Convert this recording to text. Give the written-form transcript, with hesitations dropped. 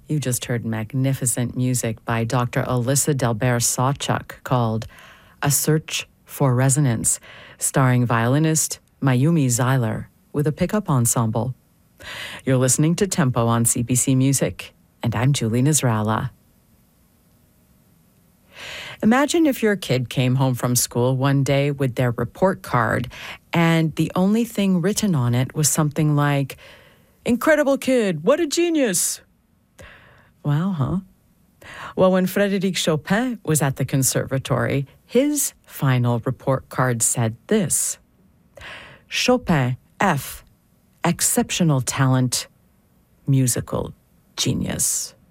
You just heard magnificent music by Dr. Alyssa Delbert Sawchuk called A Search for Resonance, starring violinist Mayumi Zeiler with a pickup ensemble. You're listening to Tempo on CBC Music, and I'm Julie Nasrallah. Imagine if your kid came home from school one day with their report card, and the only thing written on it was something like, "Incredible kid, what a genius." Wow, huh? Well, when Frédéric Chopin was at the conservatory, his final report card said this: Chopin, F, exceptional talent, musical genius.